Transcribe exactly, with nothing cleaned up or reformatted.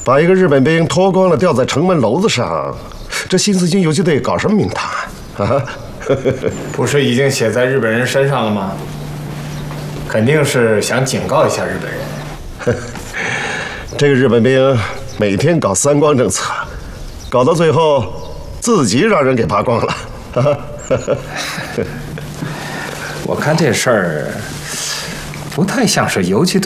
把一个日本兵脱光了吊在城门楼子上，这新四军游击队搞什么名堂啊？ 不是已经写在日本人身上了吗？肯定是想警告一下日本人。 这个日本兵每天搞三光政策，搞到最后自己让人给扒光了。 我看这事儿不太像是游击队